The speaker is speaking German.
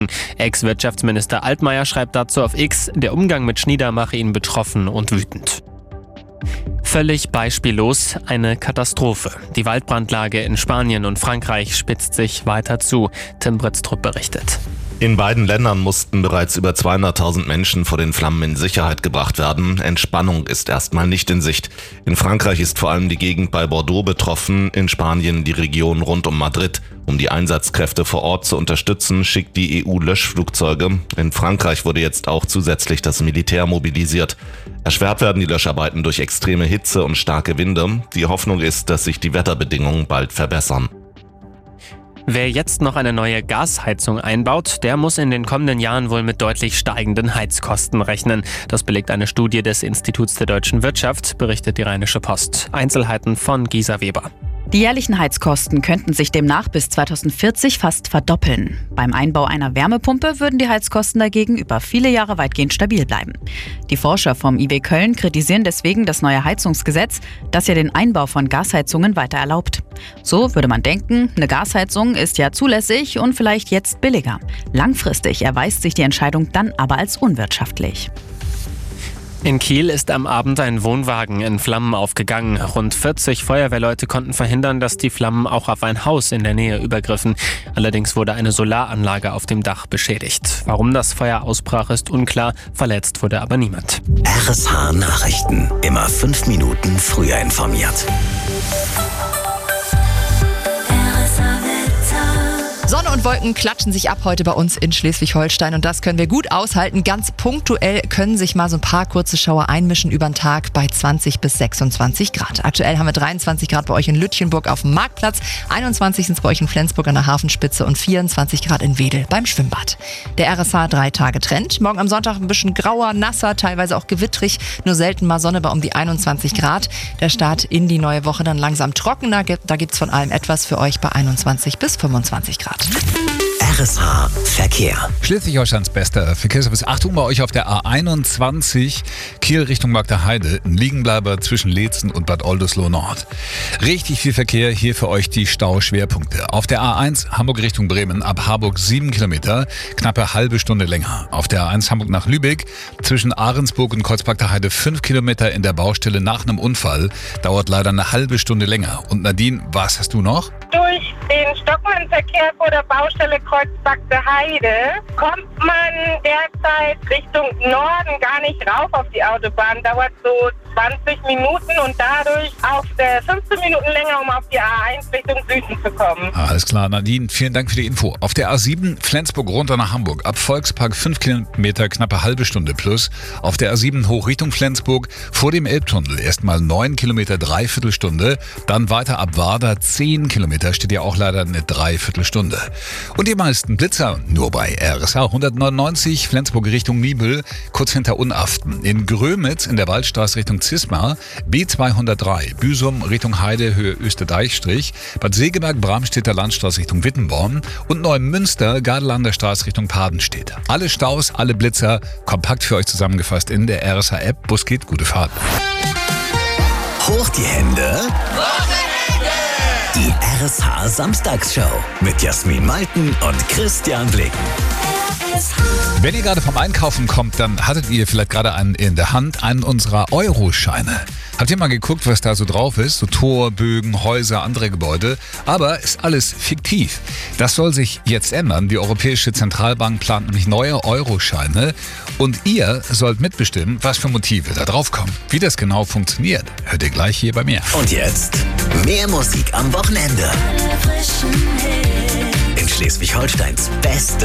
Ex-Wirtschaftsminister Altmaier schreibt dazu auf X, der Umgang mit Schnieder mache ihn betroffen und wütend. Völlig beispiellos, eine Katastrophe. Die Waldbrandlage in Spanien und Frankreich spitzt sich weiter zu. Tim Britztrup berichtet. In beiden Ländern mussten bereits über 200.000 Menschen vor den Flammen in Sicherheit gebracht werden. Entspannung ist erstmal nicht in Sicht. In Frankreich ist vor allem die Gegend bei Bordeaux betroffen, in Spanien die Region rund um Madrid. Um die Einsatzkräfte vor Ort zu unterstützen, schickt die EU Löschflugzeuge. In Frankreich wurde jetzt auch zusätzlich das Militär mobilisiert. Erschwert werden die Löscharbeiten durch extreme Hitze und starke Winde. Die Hoffnung ist, dass sich die Wetterbedingungen bald verbessern. Wer jetzt noch eine neue Gasheizung einbaut, der muss in den kommenden Jahren wohl mit deutlich steigenden Heizkosten rechnen. Das belegt eine Studie des Instituts der deutschen Wirtschaft, berichtet die Rheinische Post. Einzelheiten von Gisa Weber. Die jährlichen Heizkosten könnten sich demnach bis 2040 fast verdoppeln. Beim Einbau einer Wärmepumpe würden die Heizkosten dagegen über viele Jahre weitgehend stabil bleiben. Die Forscher vom IW Köln kritisieren deswegen das neue Heizungsgesetz, das ja den Einbau von Gasheizungen weiter erlaubt. So würde man denken, eine Gasheizung ist ja zulässig und vielleicht jetzt billiger. Langfristig erweist sich die Entscheidung dann aber als unwirtschaftlich. In Kiel ist am Abend ein Wohnwagen in Flammen aufgegangen. Rund 40 Feuerwehrleute konnten verhindern, dass die Flammen auch auf ein Haus in der Nähe übergriffen. Allerdings wurde eine Solaranlage auf dem Dach beschädigt. Warum das Feuer ausbrach, ist unklar. Verletzt wurde aber niemand. RSH Nachrichten. Immer 5 Minuten früher informiert. Sonne und Wolken klatschen sich ab heute bei uns in Schleswig-Holstein und das können wir gut aushalten. Ganz punktuell können sich mal so ein paar kurze Schauer einmischen über den Tag bei 20 bis 26 Grad. Aktuell haben wir 23 Grad bei euch in Lütchenburg auf dem Marktplatz, 21 sind es bei euch in Flensburg an der Hafenspitze und 24 Grad in Wedel beim Schwimmbad. Der RSH 3-Tage-Trend. Morgen am Sonntag ein bisschen grauer, nasser, teilweise auch gewittrig, nur selten mal Sonne bei um die 21 Grad. Der Start in die neue Woche dann langsam trockener, da gibt's von allem etwas für euch bei 21 bis 25 Grad. RSH Verkehr. Schleswig-Holsteins bester Verkehrsservice. Achtung bei euch auf der A21 Kiel Richtung Magdeheide. Ein Liegenbleiber zwischen Leetzen und Bad Oldesloe Nord. Richtig viel Verkehr, hier für euch die Stauschwerpunkte. Auf der A1 Hamburg Richtung Bremen ab Harburg 7 Kilometer, knappe halbe Stunde länger. Auf der A1 Hamburg nach Lübeck zwischen Ahrensburg und Kreuzberg-Heide 5 Kilometer in der Baustelle nach einem Unfall. Dauert leider eine halbe Stunde länger. Und Nadine, was hast du noch? Durch den stockenden Verkehr vor der Baustelle Kreuzberg-Heide kommt man derzeit Richtung Norden gar nicht rauf auf die Autobahn. Dauert so 20 Minuten und dadurch auch 15 Minuten länger, um auf die A1 Richtung Süden zu kommen. Alles klar, Nadine, vielen Dank für die Info. Auf der A7 Flensburg runter nach Hamburg. Ab Volkspark 5 Kilometer, knappe halbe Stunde plus. Auf der A7 hoch Richtung Flensburg vor dem Elbtunnel erstmal 9 Kilometer, Dreiviertelstunde. Dann weiter ab Warder 10 Kilometer, steht ja auch leider eine Dreiviertelstunde. Und die meisten Blitzer nur bei RSH 199 Flensburg Richtung Nibel, kurz hinter Unaften. In Grömitz in der Waldstraße Richtung Zismar, B203 Büsum Richtung Heide Höhe Österdeichstrich, Bad Segeberg Bramstedter Landstraße Richtung Wittenborn und Neumünster Gardelander Straße Richtung Padenstedt. Alle Staus, alle Blitzer kompakt für euch zusammengefasst in der RSH App. Bus geht, gute Fahrt. Hoch die Hände. Die RSH Samstagsshow mit Jasmin Malten und Christian Blick. Wenn ihr gerade vom Einkaufen kommt, dann hattet ihr vielleicht gerade einen in der Hand, einen unserer Euroscheine. Habt ihr mal geguckt, was da so drauf ist? So Tor, Bögen, Häuser, andere Gebäude. Aber ist alles fiktiv. Das soll sich jetzt ändern. Die Europäische Zentralbank plant nämlich neue Euroscheine. Und ihr sollt mitbestimmen, was für Motive da drauf kommen. Wie das genau funktioniert, hört ihr gleich hier bei mir. Und jetzt mehr Musik am Wochenende. In Schleswig-Holsteins beste